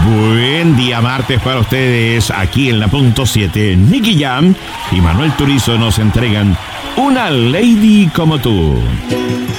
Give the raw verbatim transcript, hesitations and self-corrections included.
Buen día martes para ustedes. Aquí en la punto siete, Nicky Jam y Manuel Turizo nos entregan Una Lady Como Tú.